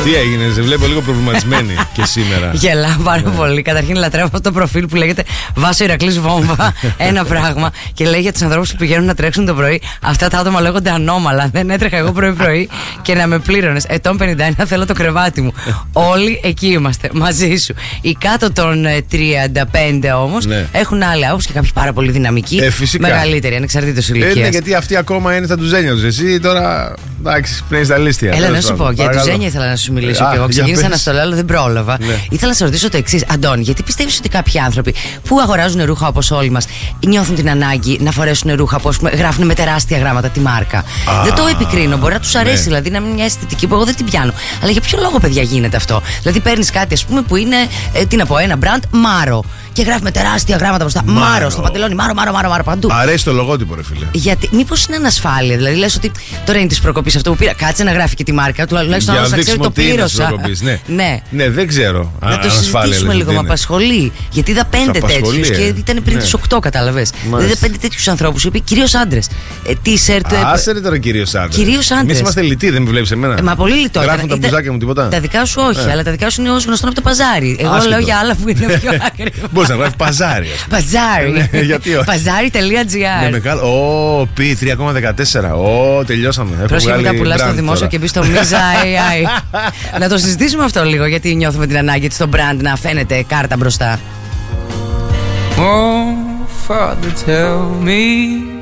Τι έγινε, σε βλέπω λίγο προβληματισμένη και σήμερα. Γελάω πάρα πολύ. Καταρχήν λατρεύω αυτό το προφίλ που λέγεται Βάσο Ηρακλής Βόμβα. Ένα πράγμα. Και λέει για τους ανθρώπους που πηγαίνουν να τρέξουν το πρωί. Αυτά τα άτομα λέγονται ανώμαλα. Δεν έτρεχα εγώ πρωί-πρωί και να με πλήρωνες. Ετών 51 θέλω το κρεβάτι μου. Όλοι εκεί είμαστε μαζί σου. Οι κάτω των 35 όμως έχουν άλλη άποψη και κάποιοι πάρα πολύ δυναμικοί. Μεγαλύτεροι, ανεξαρτήτως ηλικίας. Είναι γιατί αυτοί ακόμα είναι στα τουζένια τους. Εσύ τώρα. Εντάξει, πνέεις τα λίστια. Έλα να σου πω, για τουζένια ήθελα να σου μιλήσω και εγώ. Ξεκίνησα να στο λέω, αλλά δεν πρόλαβα. Ήθελα να σε ρωτήσω το εξής, Αντώνη, γιατί πιστεύεις ότι κάποιοι άνθρωποι που αγοράζουν ρούχα όπως όλοι μας νιώθουν την ανάγκη να φορέσουν ρούχα που γράφουν με τεράστια γράμματα τη μάρκα? Δεν το επικρίνω, μπορεί να τους αρέσει, δηλαδή να είναι μια αισθητική που εγώ δεν την πιάνω. Αλλά για ποιο λόγο, παιδιά, γίνεται αυτό? Δηλαδή παίρνεις κάτι, ας πούμε, που είναι, τι να πω, ένα brand Μάρο και γράφει με τεράστια γράμματα μπροστά. Μάρο στο παντελόνι, Μάρο παντού. Αρέσει το λογότυπο, ρε φίλε. Γιατί, μήπως είναι ανασφάλεια, δηλαδή λες ότι τώρα είναι της προκοπής αυτό που πήρα. Κάτσε να γράφει και τη μάρκα, τουλάχιστον να ξέρει ότι το πλήρωσα. Ναι, δεν ξέρω. Να το συζητήσουμε λίγο, με απασχολεί. Γιατί είδα 5 τέτοιους και ήταν πριν τις 8, κατάλαβες. Δηλαδή είδα 5 τέτοιους ανθρώπους, οι οποίοι κυρίως άντρες. T-shirt. Άσε τώρα κυρίως άντρες. Κυρίως άντρες. Εμείς είμαστε λιτοί, δεν με βλέπεις εμένα. Μα πολύ λιτό. Γράφουν τα μπουζάκια μου τίποτα. Τα δικά σου όχι, αλλά τα δικά σου είναι ως γνωστό από το παζάρι. Εγώ λέω για άλλα που είναι πιο ακριβά. Μπορείς να γράφει παζάρι. Παζάρι. Γιατί όχι. Παζάρι.gr. Ω, πι 3,14. Τελειώσαμε. Πρόσχε να πουλάς στο δημόσιο και μπει στο Μίζα AI. Να το συζητήσουμε αυτό λίγο, γιατί νιώθουμε την ανάγκη στο brand να φαίνεται κάρτα μπροστά. Oh, Father, tell me